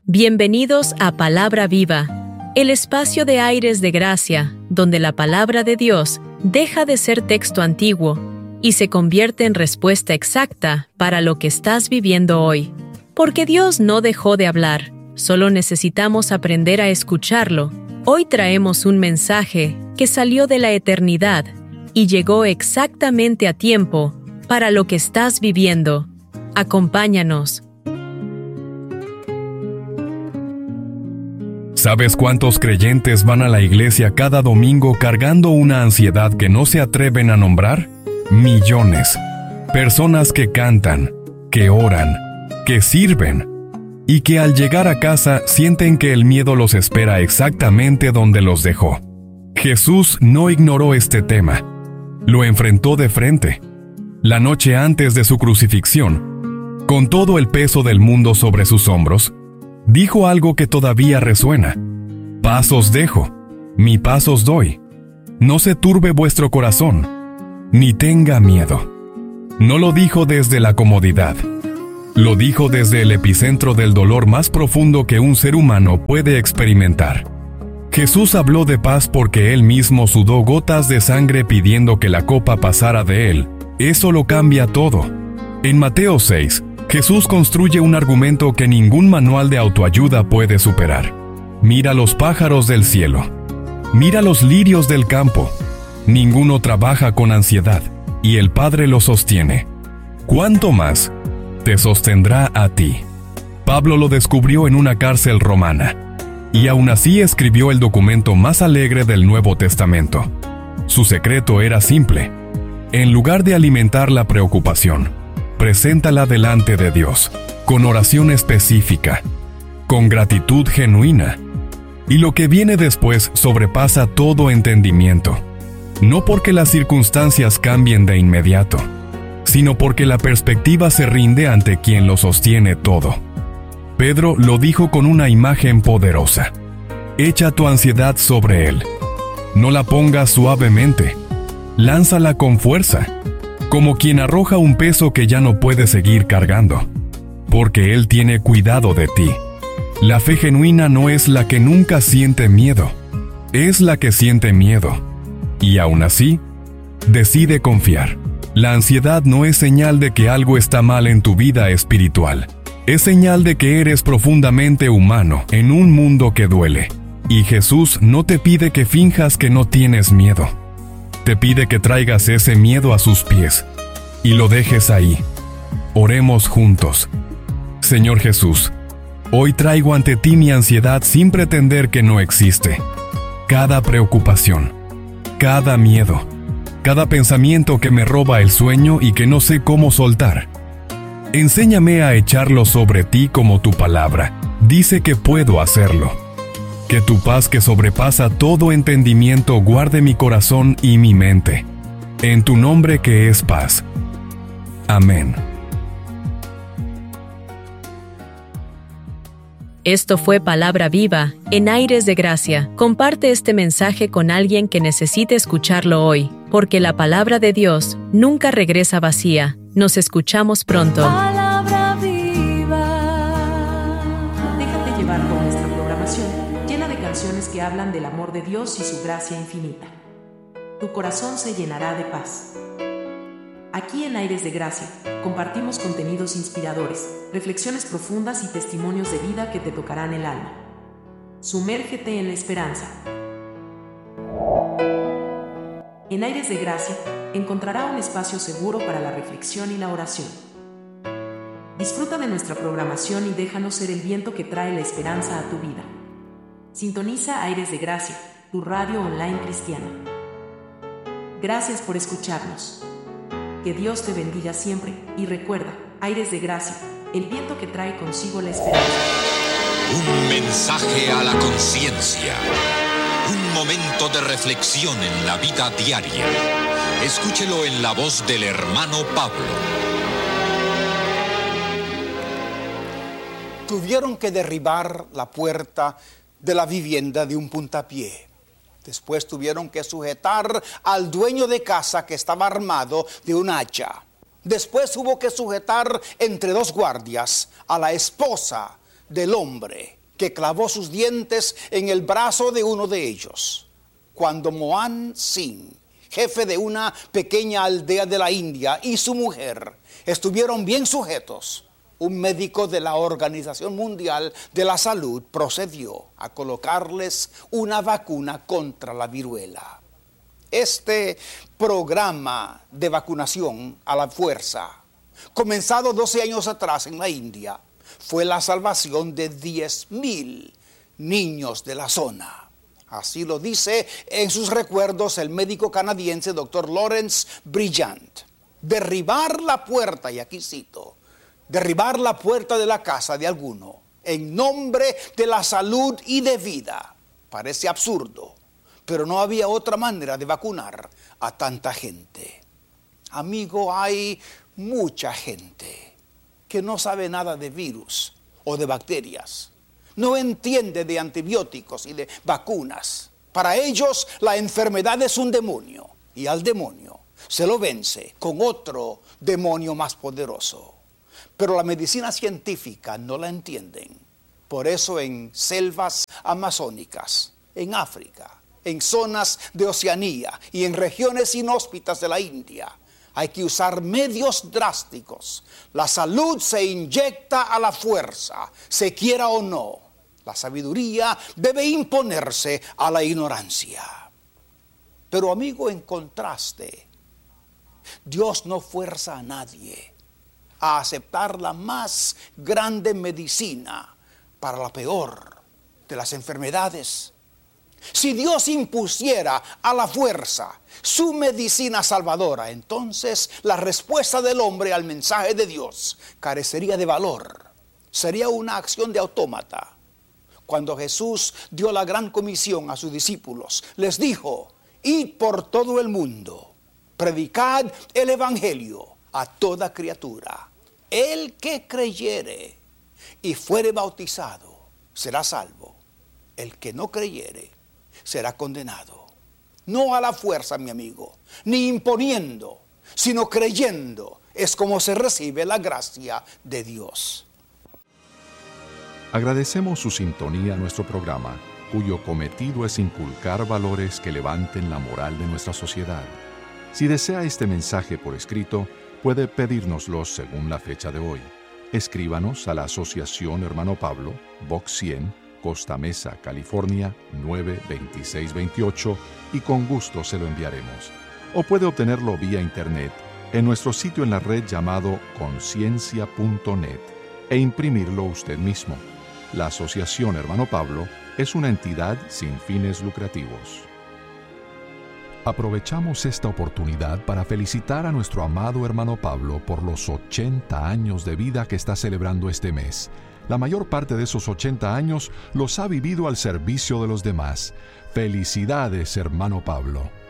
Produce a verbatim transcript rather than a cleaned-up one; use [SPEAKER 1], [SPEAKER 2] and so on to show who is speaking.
[SPEAKER 1] Bienvenidos a Palabra Viva, el espacio de aires de gracia, donde la palabra de Dios deja de ser texto antiguo y se convierte en respuesta exacta para lo que estás viviendo hoy. Porque Dios no dejó de hablar, solo necesitamos aprender a escucharlo. Hoy traemos un mensaje que salió de la eternidad y llegó exactamente a tiempo para lo que estás viviendo. Acompáñanos.
[SPEAKER 2] ¿Sabes cuántos creyentes van a la iglesia cada domingo cargando una ansiedad que no se atreven a nombrar? Millones. Personas que cantan, que oran, que sirven, y que al llegar a casa sienten que el miedo los espera exactamente donde los dejó. Jesús no ignoró este tema. Lo enfrentó de frente. La noche antes de su crucifixión, con todo el peso del mundo sobre sus hombros, dijo algo que todavía resuena. Paz os dejo, mi paz os doy. No se turbe vuestro corazón, ni tenga miedo. No lo dijo desde la comodidad. Lo dijo desde el epicentro del dolor más profundo que un ser humano puede experimentar. Jesús habló de paz porque él mismo sudó gotas de sangre pidiendo que la copa pasara de él. Eso lo cambia todo. En Mateo seis, Jesús construye un argumento que ningún manual de autoayuda puede superar. Mira los pájaros del cielo. Mira los lirios del campo. Ninguno trabaja con ansiedad, y el Padre lo sostiene. ¿Cuánto más te sostendrá a ti? Pablo lo descubrió en una cárcel romana, y aún así escribió el documento más alegre del Nuevo Testamento. Su secreto era simple. En lugar de alimentar la preocupación, preséntala delante de Dios, con oración específica, con gratitud genuina. Y lo que viene después sobrepasa todo entendimiento. No porque las circunstancias cambien de inmediato, sino porque la perspectiva se rinde ante quien lo sostiene todo. Pedro lo dijo con una imagen poderosa. Echa tu ansiedad sobre él. No la pongas suavemente. Lánzala con fuerza, como quien arroja un peso que ya no puede seguir cargando, porque Él tiene cuidado de ti. La fe genuina no es la que nunca siente miedo, es la que siente miedo, y aún así, decide confiar. La ansiedad no es señal de que algo está mal en tu vida espiritual, es señal de que eres profundamente humano en un mundo que duele, y Jesús no te pide que finjas que no tienes miedo. Te pide que traigas ese miedo a sus pies y lo dejes ahí. Oremos juntos. Señor Jesús, hoy traigo ante ti mi ansiedad sin pretender que no existe. Cada preocupación, cada miedo, cada pensamiento que me roba el sueño y que no sé cómo soltar. Enséñame a echarlo sobre ti como tu palabra dice que puedo hacerlo. Que tu paz que sobrepasa todo entendimiento guarde mi corazón y mi mente. En tu nombre que es paz. Amén.
[SPEAKER 1] Esto fue Palabra Viva, en aires de gracia. Comparte este mensaje con alguien que necesite escucharlo hoy, porque la palabra de Dios nunca regresa vacía. Nos escuchamos pronto.
[SPEAKER 3] Palabra Viva. Déjate llevar por nuestra programación, llena de canciones que hablan del amor de Dios y su gracia infinita. Tu corazón se llenará de paz. Aquí en Aires de Gracia, compartimos contenidos inspiradores, reflexiones profundas y testimonios de vida que te tocarán el alma. Sumérgete en la esperanza. En Aires de Gracia, encontrará un espacio seguro para la reflexión y la oración. Disfruta de nuestra programación y déjanos ser el viento que trae la esperanza a tu vida. Sintoniza Aires de Gracia, tu radio online cristiana. Gracias por escucharnos. Que Dios te bendiga siempre, y recuerda, Aires de Gracia, el viento que trae consigo la esperanza.
[SPEAKER 4] Un mensaje a la conciencia. Un momento de reflexión en la vida diaria. Escúchelo en la voz del hermano Pablo.
[SPEAKER 5] Tuvieron que derribar la puerta de la vivienda de un puntapié. Después tuvieron que sujetar al dueño de casa que estaba armado de un hacha. Después hubo que sujetar entre dos guardias a la esposa del hombre que clavó sus dientes en el brazo de uno de ellos. Cuando Mohan Singh, jefe de una pequeña aldea de la India, y su mujer estuvieron bien sujetos, un médico de la Organización Mundial de la Salud procedió a colocarles una vacuna contra la viruela. Este programa de vacunación a la fuerza, comenzado doce años atrás en la India, fue la salvación de diez mil niños de la zona. Así lo dice en sus recuerdos el médico canadiense doctor Lawrence Brillant. Derribar la puerta, y aquí cito, derribar la puerta de la casa de alguno en nombre de la salud y de vida parece absurdo, pero no había otra manera de vacunar a tanta gente. Amigo, hay mucha gente que no sabe nada de virus o de bacterias. No entiende de antibióticos y de vacunas. Para ellos la enfermedad es un demonio y al demonio se lo vence con otro demonio más poderoso. Pero la medicina científica no la entienden. Por eso en selvas amazónicas, en África, en zonas de Oceanía y en regiones inhóspitas de la India, hay que usar medios drásticos. La salud se inyecta a la fuerza, se quiera o no. La sabiduría debe imponerse a la ignorancia. Pero amigo, en contraste, Dios no fuerza a nadie a aceptar la más grande medicina para la peor de las enfermedades. Si Dios impusiera a la fuerza su medicina salvadora, entonces la respuesta del hombre al mensaje de Dios carecería de valor. Sería una acción de autómata. Cuando Jesús dio la gran comisión a sus discípulos, les dijo: id por todo el mundo, predicad el evangelio a toda criatura. El que creyere y fuere bautizado será salvo. El que no creyere será condenado. No a la fuerza, mi amigo, ni imponiendo, sino creyendo es como se recibe la gracia de Dios.
[SPEAKER 6] Agradecemos su sintonía a nuestro programa, cuyo cometido es inculcar valores que levanten la moral de nuestra sociedad. Si desea este mensaje por escrito, puede pedírnoslo según la fecha de hoy. Escríbanos a la Asociación Hermano Pablo, Box cien, Costa Mesa, California, nueve dos seis dos ocho, y con gusto se lo enviaremos. O puede obtenerlo vía internet en nuestro sitio en la red llamado conciencia punto net e imprimirlo usted mismo. La Asociación Hermano Pablo es una entidad sin fines lucrativos. Aprovechamos esta oportunidad para felicitar a nuestro amado hermano Pablo por los ochenta años de vida que está celebrando este mes. La mayor parte de esos ochenta años los ha vivido al servicio de los demás. Felicidades, hermano Pablo.